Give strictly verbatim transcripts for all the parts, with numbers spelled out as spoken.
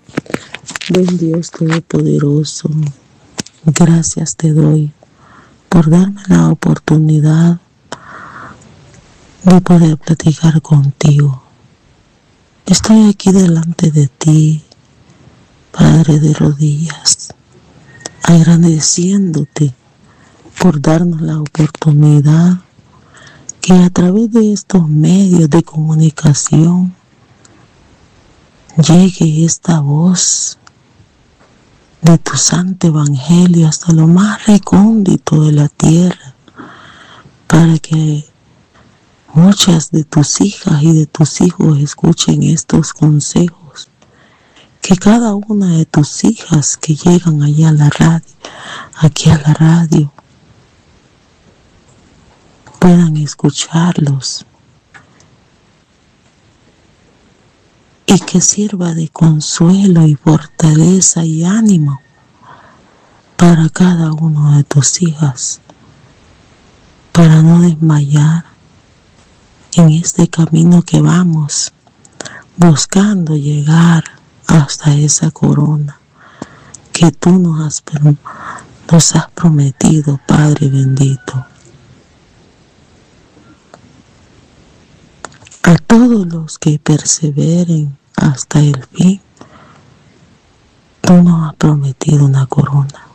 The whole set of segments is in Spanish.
Buen Dios Todopoderoso, gracias te doy por darme la oportunidad de poder platicar contigo. Estoy aquí delante de ti, Padre de rodillas, agradeciéndote por darnos la oportunidad que a través de estos medios de comunicación llegue esta voz de tu santo evangelio hasta lo más recóndito de la tierra, para que muchas de tus hijas y de tus hijos escuchen estos consejos, que cada una de tus hijas que llegan allá a la radio, aquí a la radio, puedan escucharlos y que sirva de consuelo y fortaleza y ánimo para cada uno de tus hijas, para no desmayar en este camino que vamos buscando llegar hasta esa corona que tú nos has, nos has prometido, Padre bendito. A todos los que perseveren hasta el fin, tú nos has prometido una corona.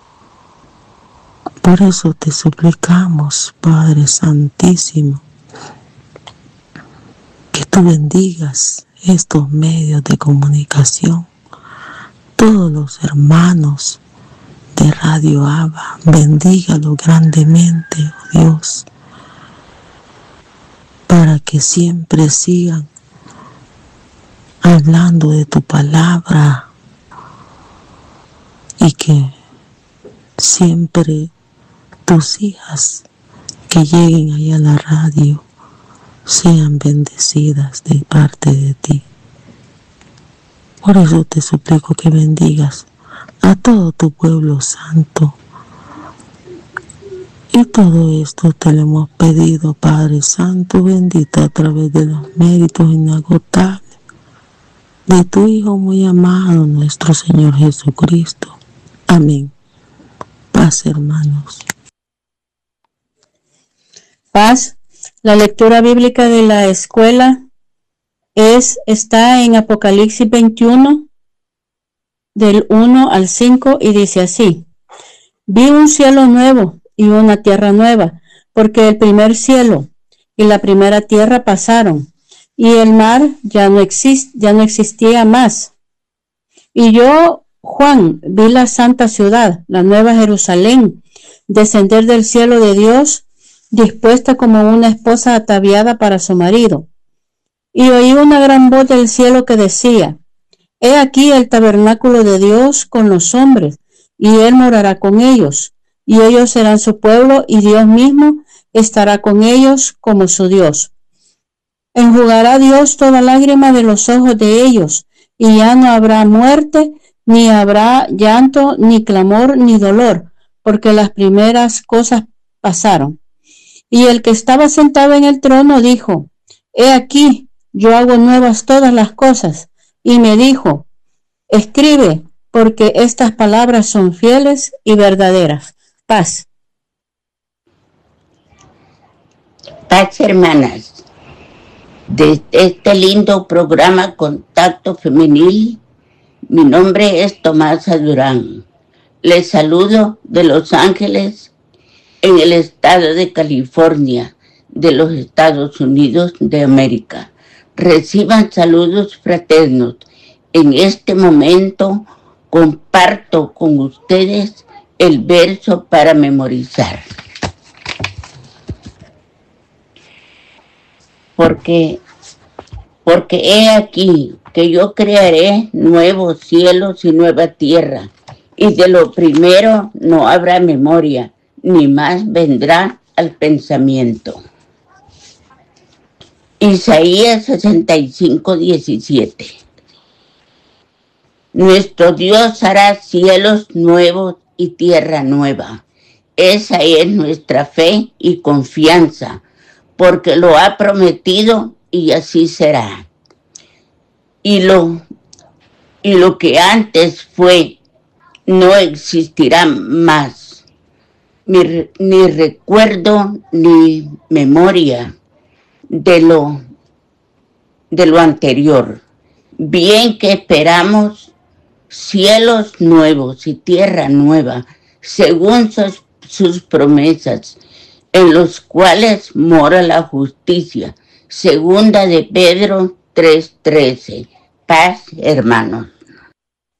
Por eso te suplicamos, Padre Santísimo, que tú bendigas estos medios de comunicación, todos los hermanos de Radio Abba, bendígalos grandemente, oh Dios, para que siempre sigan hablando de tu palabra y que siempre tus hijas que lleguen allá a la radio sean bendecidas de parte de ti. Por eso te suplico que bendigas a todo tu pueblo santo. Y todo esto te lo hemos pedido, Padre Santo bendito, a través de los méritos inagotables de tu Hijo muy amado, nuestro Señor Jesucristo. Amén. Paz, hermanos. Paz. La lectura bíblica de la escuela es, está en Apocalipsis veintiuno, del uno al cinco, y dice así: Vi un cielo nuevo y una tierra nueva, porque el primer cielo y la primera tierra pasaron, y el mar ya no exist, ya no existía más. Y yo, Juan, vi la santa ciudad, la nueva Jerusalén, descender del cielo de Dios, dispuesta como una esposa ataviada para su marido. Y oí una gran voz del cielo que decía: He aquí el tabernáculo de Dios con los hombres, y Él morará con ellos, y ellos serán su pueblo, y Dios mismo estará con ellos como su Dios. Enjugará Dios toda lágrima de los ojos de ellos, y ya no habrá muerte, ni habrá llanto, ni clamor, ni dolor, porque las primeras cosas pasaron. Y el que estaba sentado en el trono dijo: He aquí, yo hago nuevas todas las cosas. Y me dijo: Escribe, porque estas palabras son fieles y verdaderas. Paz. Paz, hermanas. De este lindo programa Contacto Femenil, mi nombre es Tomasa Durán. Les saludo de Los Ángeles, en el estado de California, de los Estados Unidos de América. Reciban saludos fraternos. En este momento comparto con ustedes el verso para memorizar. Porque, porque he aquí que yo crearé nuevos cielos y nueva tierra, y de lo primero no habrá memoria, ni más vendrá al pensamiento. Isaías sesenta y cinco, diecisiete. Nuestro Dios hará cielos nuevos y tierra nueva. Esa es nuestra fe y confianza, porque lo ha prometido y así será. Y lo, y lo que antes fue no existirá más. Ni, ni recuerdo ni memoria de lo, de lo anterior. Bien que esperamos cielos nuevos y tierra nueva, según sus, sus promesas, en los cuales mora la justicia. Segunda de Pedro tres trece. Paz, hermanos.